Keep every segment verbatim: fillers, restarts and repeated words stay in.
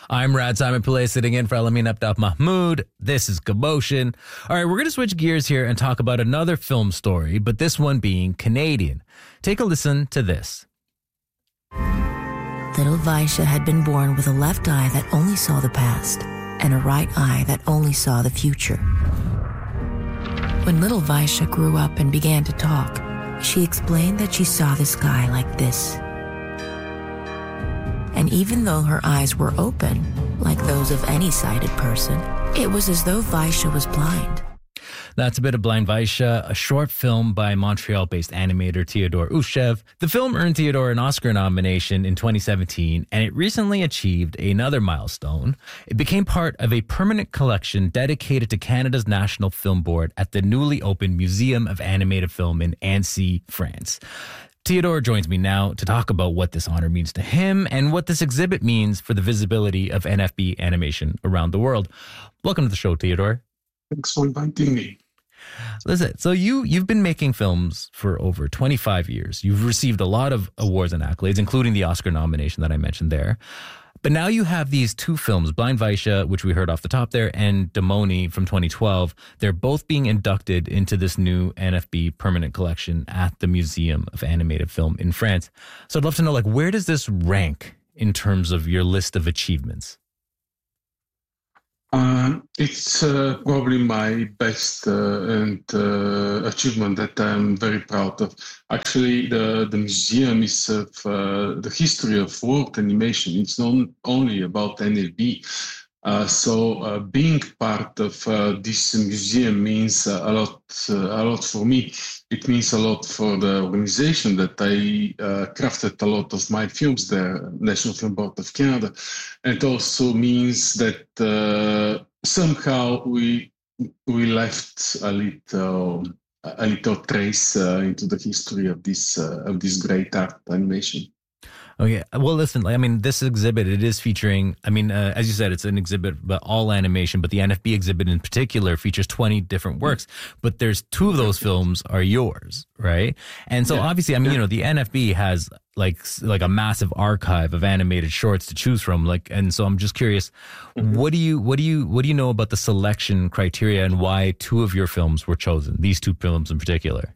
I'm Rad Simon Pillay sitting in for Alamin Abdaf Mahmoud. This is Commotion. All right, we're going to switch gears here and talk about another film story, but this one being Canadian. Take a listen to this. Little Vaisha had been born with a left eye that only saw the past and a right eye that only saw the future. When little Vaisha grew up and began to talk, she explained that she saw the sky like this. And even though her eyes were open, like those of any sighted person, it was as though Vaisha was blind. That's a bit of Blind Vaisha, a short film by Montreal-based animator Theodore Ushev. The film earned Theodore an Oscar nomination in twenty seventeen, and it recently achieved another milestone. It became part of a permanent collection dedicated to Canada's National Film Board at the newly opened Museum of Animated Film in Annecy, France. Theodore joins me now to talk about what this honor means to him and what this exhibit means for the visibility of N F B animation around the world. Welcome to the show, Theodore. Thanks for inviting me. Listen, so you, you've been making films for over twenty-five years. You've received a lot of awards and accolades, including the Oscar nomination that I mentioned there. But now you have these two films, Blind Vaisha, which we heard off the top there, and Demoni from twenty twelve. They're both being inducted into this new N F B permanent collection at the Museum of Animated Film in France. So I'd love to know, like, where does this rank in terms of your list of achievements? Uh, it's uh, probably my best uh, and uh, achievement that I'm very proud of. Actually, the, the museum is of uh, the history of world animation. It's not only about N F B. Uh, so uh, being part of uh, this museum means uh, a lot, uh, a lot for me. It means a lot for the organization that I uh, crafted a lot of my films there, National Film Board of Canada. And also means that uh, somehow we we left a little a little trace uh, into the history of this uh, of this great art animation. Okay. Well, listen, I mean, this exhibit, it is featuring, I mean, uh, as you said, it's an exhibit about all animation, but the N F B exhibit in particular features twenty different works, but there's two of those films are yours, right? And so yeah. obviously, I mean, yeah. you know, the N F B has like, like a massive archive of animated shorts to choose from. Like, and so I'm just curious, mm-hmm. what do you, what do you, what do you know about the selection criteria and why two of your films were chosen, these two films in particular?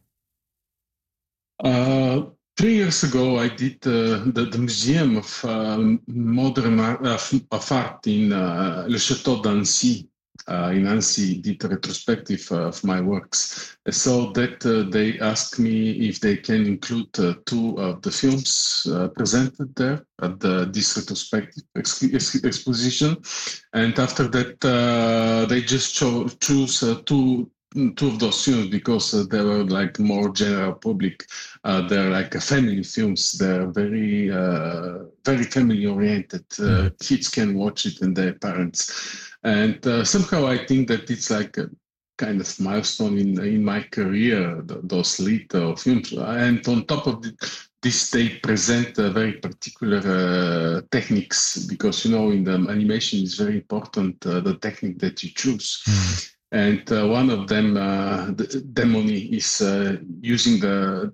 Uh, Three years ago, I did uh, the, the Museum of uh, Modern Art, uh, of Art in uh, Le Château d'Annecy. Uh, in Annecy, did a retrospective uh, of my works. So that uh, they asked me if they can include uh, two of the films uh, presented there at the, this retrospective ex ex exposition. And after that, uh, they just cho choose uh, two two of those films because uh, they were like more general public. Uh, they're like uh, family films. They're very, uh, very family oriented. Uh, mm-hmm. Kids can watch it and their parents. And uh, somehow I think that it's like a kind of milestone in in my career, th those little films. And on top of it, this they present uh, very particular uh, techniques because, you know, in the animation it's very important, uh, the technique that you choose. Mm-hmm. And uh, one of them, uh, the Demoni, is uh, using the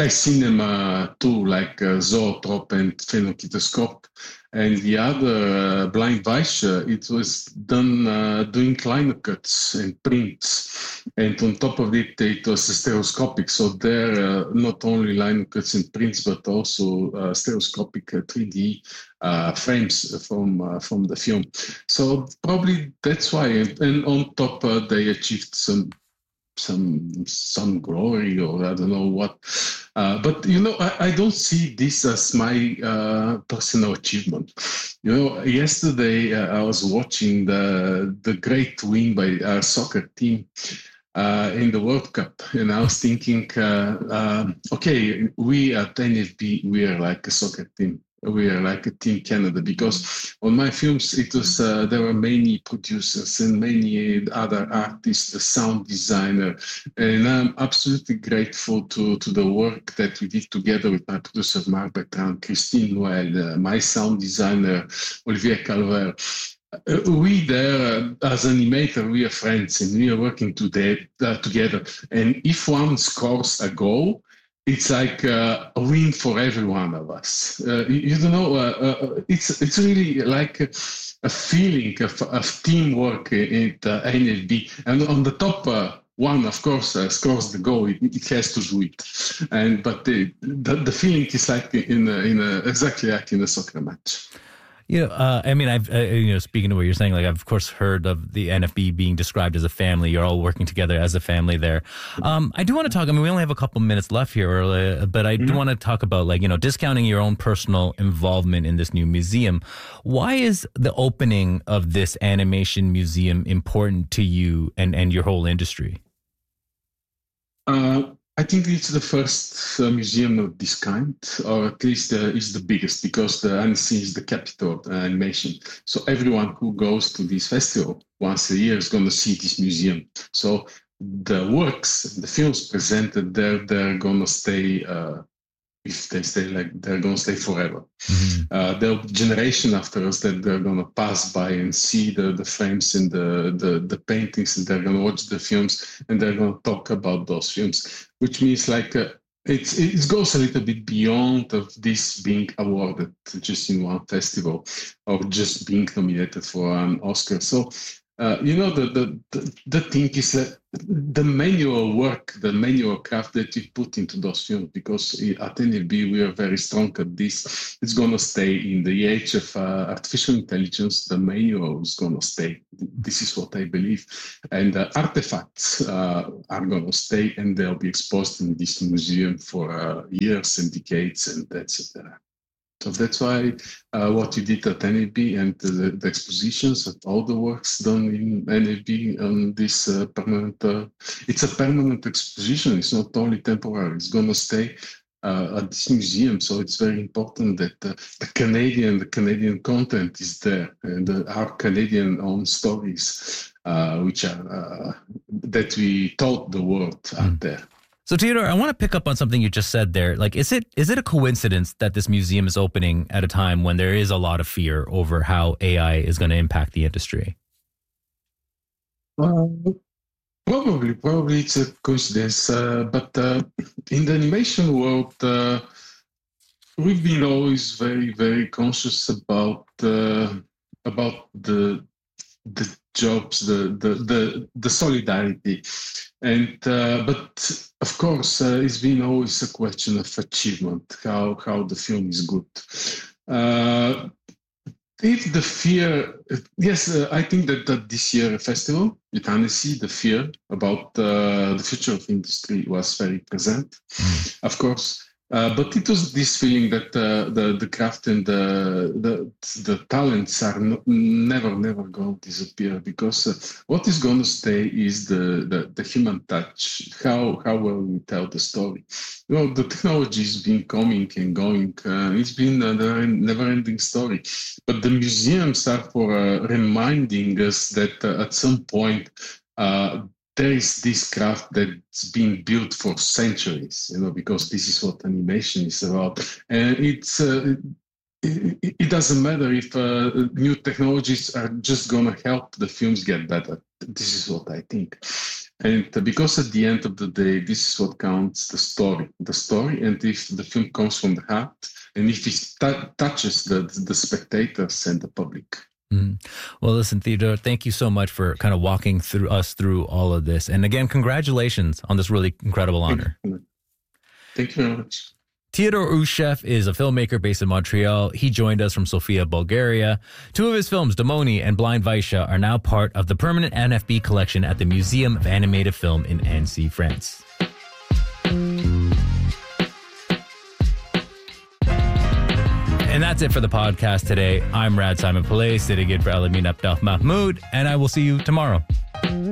Tri-Cinema tool like uh, Zoetrope and Phenokitoscope. And the other, uh, Blind Vaisha, it was done uh, doing lino cuts and prints. And on top of it, it was stereoscopic. So there, uh, not only lino cuts and prints, but also uh, stereoscopic uh, three D uh, frames from uh, from the film. So probably that's why. And, and on top, uh, they achieved some some some glory, or I don't know what. Uh, but, you know, I, I don't see this as my uh, personal achievement. You know, yesterday uh, I was watching the the great win by our soccer team uh, in the World Cup, and I was thinking, uh, uh, okay, we at N F B, we are like a soccer team. We are like a Team Canada, because on my films, it was uh, there were many producers and many other artists, the sound designer, and I'm absolutely grateful to to the work that we did together with my producer Marc Bertrand, Christine Noël, uh, my sound designer Olivier Calvert. Uh, we there, uh, as animator, we are friends and we are working today, uh, together. And if one scores a goal, it's like uh, a win for every one of us. Uh, you, you don't know, uh, uh, it's it's really like a, a feeling of, of teamwork in the N F B. And on the top uh, one, of course, uh, scores the goal. It, it has to do it. And but the the, the feeling is like in a, in a, exactly like in a soccer match. You know, uh, I mean, I've, uh, you know, speaking to what you're saying, like, I've, of course, heard of the N F B being described as a family. You're all working together as a family there. Um, I do want to talk, I mean, we only have a couple minutes left here, uh, but I mm-hmm. do want to talk about, like, you know, discounting your own personal involvement in this new museum. Why is the opening of this animation museum important to you and, and your whole industry? Uh, I think it's the first uh, museum of this kind, or at least uh, it's the biggest, because the Annecy is the capital of the animation. So everyone who goes to this festival once a year is going to see this museum. So the works, the films presented there, they're going to stay, uh, if they stay like, they're going to stay forever. Mm-hmm. Uh, there'll be generation after us that they're going to pass by and see the, the frames and the, the, the paintings, and they're going to watch the films, and they're going to talk about those films, which means like uh, it's, it goes a little bit beyond of this being awarded just in one festival or just being nominated for an Oscar. So, uh, you know, the, the, the, the thing is that the manual work, the manual craft that you put into those films, because at N F B we are very strong at this, it's going to stay in the age of uh, artificial intelligence. The manual is going to stay. This is what I believe. And uh, artifacts uh, are going to stay, and they'll be exposed in this museum for uh, years and decades, and et cetera. So that's why uh, what you did at N F B and the, the expositions and all the works done in N F B on this uh, permanent, uh, it's a permanent exposition. It's not only temporary. It's going to stay uh, at this museum. So it's very important that uh, the Canadian, the Canadian content is there, and uh, our Canadian own stories, uh, which are uh, that we told the world mm. are there. So, Theodore, I want to pick up on something you just said there. Like, is it is it a coincidence that this museum is opening at a time when there is a lot of fear over how A I is going to impact the industry? Uh, probably, probably it's a coincidence. Uh, but uh, in the animation world, uh, we've been always very, very conscious about uh, about the the jobs, the the the, the solidarity. And uh, but of course, uh, it's been always a question of achievement, how how the film is good. Uh, if the fear, yes, uh, I think that, that this year festival with Annecy, the fear about uh, the future of industry was very present, of course. Uh, but it was this feeling that uh, the the craft and the the, the talents are no, never never going to disappear, because uh, what is going to stay is the, the, the human touch. How how well we tell the story. You know, the technology has been coming and going. Uh, it's been a never-ending story. But the museums are for uh, reminding us that uh, at some point. Uh, There is this craft that's been built for centuries, you know, because this is what animation is about. And it's uh, it, it doesn't matter if uh, new technologies are just going to help the films get better. This is what I think. And because at the end of the day, this is what counts, the story. The story, and if the film comes from the heart, and if it t- touches the, the spectators and the public. Mm. Well, listen, Theodore, thank you so much for kind of walking through us through all of this. And again, congratulations on this really incredible honor. Thank you very much. Theodore Ushev is a filmmaker based in Montreal. He joined us from Sofia, Bulgaria. Two of his films, Demoni and Blind Vaisha, are now part of the permanent N F B collection at the Museum of Animated Film in Annecy, France. And that's it for the podcast today. I'm Rad Simon Pillay, sitting in for Elamin Abdel Mahmoud, and I will see you tomorrow.